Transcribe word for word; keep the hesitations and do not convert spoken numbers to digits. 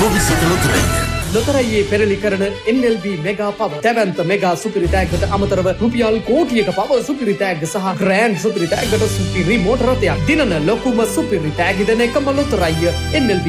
ගොවිසැක ලොතරැයි. ලොතරැයියේ පෙරලි කරන එන් එල් බී මෙගා පව දැවැන්ත මෙගා සුපිරි තෑග්ගට අමතරව රුපියල් කෝටියක පව සුපිරි තෑග්ග සහ ග්‍රෑන්ඩ් සුපිරි තෑග්ගට සුපිරි මෝටර රථයක්. දිනන ලොකුම සුපිරි තෑගි දෙන එකම ලොතරැයිය එන් එල් බී